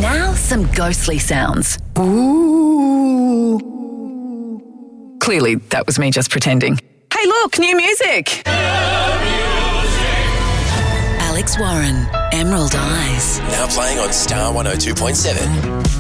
Now, some ghostly sounds. Ooh. Clearly, that was me just pretending. Hey, look, new music! Alex Warren, Emerald Eyes. Now playing on Star 102.7.